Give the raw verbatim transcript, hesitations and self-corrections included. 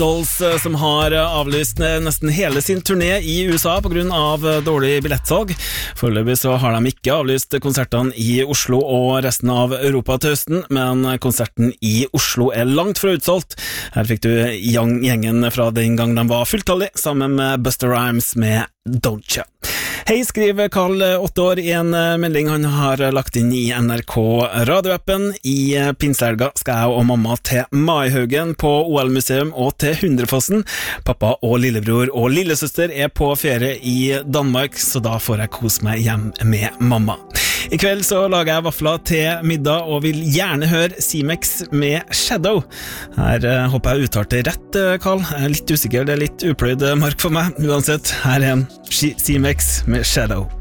Dolls som har avlyst nesten hele sin turné i U S A på grunn av dårlig billettsalg. Foreløpig så har de ikke avlyst konsertene i Oslo og resten av Europa til høsten, men konserten i Oslo er langt fra utsolgt. Her fikk du gjengen fra den gang de var fulltallig, sammen med Busta Rhymes med Don't Ya. Hei, skriver Karl, åtte år, i en melding han har lagt inn i N R K radioappen. I pinsehelga skal jeg og mamma til Maihaugen på O L-museum og til Hundrefossen. Pappa og lillebror og lillesøster er på ferie i Danmark, så da får jeg kose meg hjem med mamma. I kveld så lager jeg vafler til middag og vil gjerne høre C-Mex med Shadow. Her uh, håper jeg uttalte det rett, Karl. Jeg er litt usikker, det er litt upløyd mark for meg. Uansett, her er en C-Mex med Shadow.